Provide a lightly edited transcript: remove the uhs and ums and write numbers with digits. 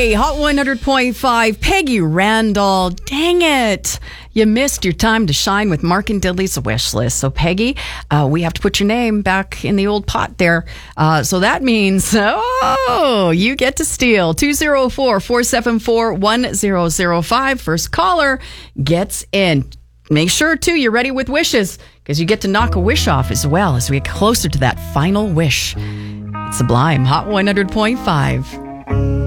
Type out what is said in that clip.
Hey, Hot 100.5, Peggy Randall. Dang it. You missed your time to shine with Mark and Dilly's wish list. So, Peggy, we have to put your name back in the old pot there. So that means, you get to steal. 204-474-1005. First caller gets in. Make sure, too, you're ready with wishes, because you get to knock a wish off as well as we get closer to that final wish. It's Sublime, Hot 100.5.